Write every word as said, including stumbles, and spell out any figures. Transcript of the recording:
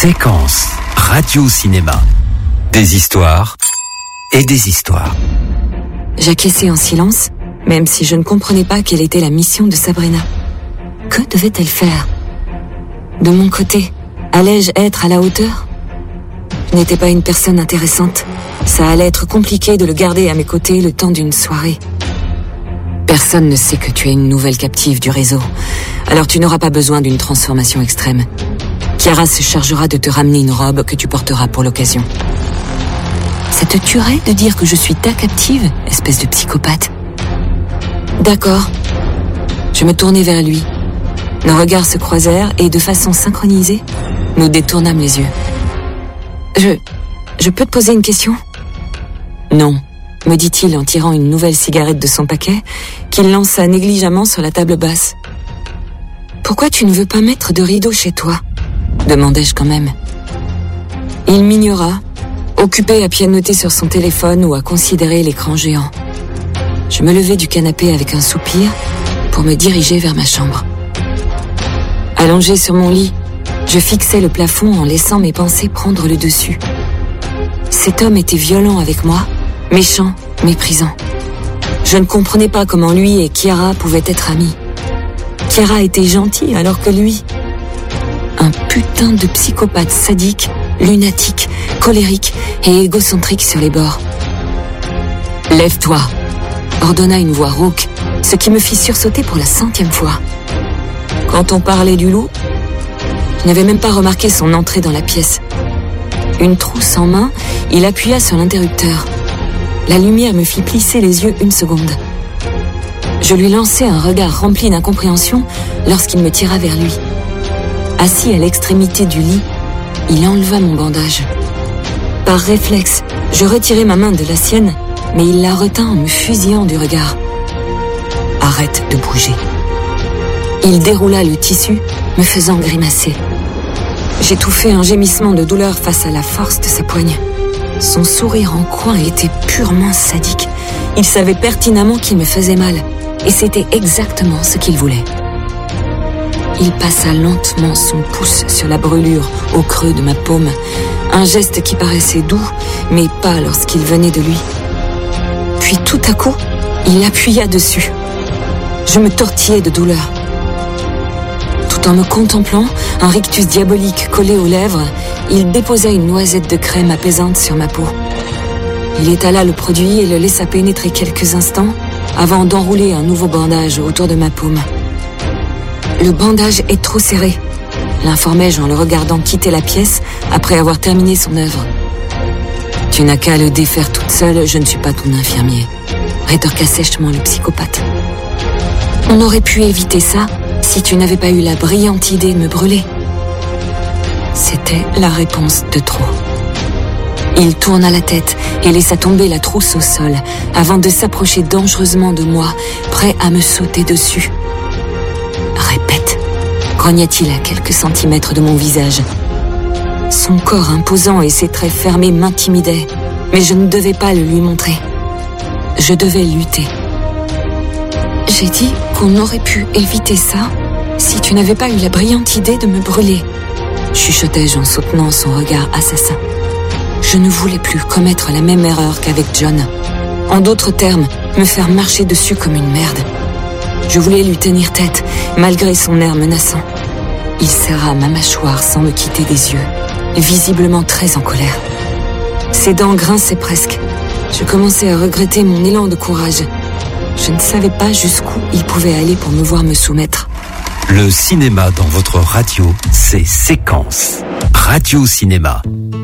Séquence radio-cinéma. Des histoires et des histoires. J'acquiesçais en silence, même si je ne comprenais pas quelle était la mission de Sabrina. Que devait-elle faire ? De mon côté, allais-je être à la hauteur ? Je n'étais pas une personne intéressante. Ça allait être compliqué de le garder à mes côtés le temps d'une soirée. Personne ne sait que tu es une nouvelle captive du réseau, alors tu n'auras pas besoin d'une transformation extrême. Chiara se chargera de te ramener une robe que tu porteras pour l'occasion. Ça te tuerait de dire que je suis ta captive, espèce de psychopathe ? D'accord. Je me tournai vers lui. Nos regards se croisèrent et, de façon synchronisée, nous détournâmes les yeux. Je... je peux te poser une question ? Non, me dit-il en tirant une nouvelle cigarette de son paquet, qu'il lança négligemment sur la table basse. Pourquoi tu ne veux pas mettre de rideau chez toi ? Demandai-je quand même. Il m'ignora, occupé à pianoter sur son téléphone ou à considérer l'écran géant. Je me levai du canapé avec un soupir pour me diriger vers ma chambre. Allongé sur mon lit, je fixais le plafond en laissant mes pensées prendre le dessus. Cet homme était violent avec moi, méchant, méprisant. Je ne comprenais pas comment lui et Chiara pouvaient être amis. Chiara était gentille alors que lui... un putain de psychopathe sadique, lunatique, colérique et égocentrique sur les bords. « Lève-toi !» ordonna une voix rauque, ce qui me fit sursauter pour la centième fois. Quand on parlait du loup, je n'avais même pas remarqué son entrée dans la pièce. Une trousse en main, il appuya sur l'interrupteur. La lumière me fit plisser les yeux une seconde. Je lui lançai un regard rempli d'incompréhension lorsqu'il me tira vers lui. Assis à l'extrémité du lit, il enleva mon bandage. Par réflexe, je retirai ma main de la sienne, mais il la retint en me fusillant du regard. « Arrête de bouger. » Il déroula le tissu, me faisant grimacer. J'étouffai un gémissement de douleur face à la force de sa poigne. Son sourire en coin était purement sadique. Il savait pertinemment qu'il me faisait mal, et c'était exactement ce qu'il voulait. Il passa lentement son pouce sur la brûlure au creux de ma paume, un geste qui paraissait doux, mais pas lorsqu'il venait de lui. Puis tout à coup, il appuya dessus. Je me tortillai de douleur. Tout en me contemplant, un rictus diabolique collé aux lèvres, il déposa une noisette de crème apaisante sur ma peau. Il étala le produit et le laissa pénétrer quelques instants avant d'enrouler un nouveau bandage autour de ma paume. « Le bandage est trop serré », l'informai-je en le regardant quitter la pièce après avoir terminé son œuvre. « Tu n'as qu'à le défaire toute seule, je ne suis pas ton infirmier », rétorqua sèchement le psychopathe. « On aurait pu éviter ça si tu n'avais pas eu la brillante idée de me brûler. » C'était la réponse de trop. Il tourna la tête et laissa tomber la trousse au sol avant de s'approcher dangereusement de moi, prêt à me sauter dessus. Répète, grogna-t-il à quelques centimètres de mon visage. Son corps imposant et ses traits fermés m'intimidaient, mais je ne devais pas le lui montrer. Je devais lutter. J'ai dit qu'on aurait pu éviter ça si tu n'avais pas eu la brillante idée de me brûler, chuchotai-je en soutenant son regard assassin. Je ne voulais plus commettre la même erreur qu'avec John. En d'autres termes, me faire marcher dessus comme une merde. Je voulais lui tenir tête, malgré son air menaçant. Il serra ma mâchoire sans me quitter des yeux, visiblement très en colère. Ses dents grinçaient presque. Je commençais à regretter mon élan de courage. Je ne savais pas jusqu'où il pouvait aller pour me voir me soumettre. Le cinéma dans votre radio, c'est Séquence. Radio-cinéma.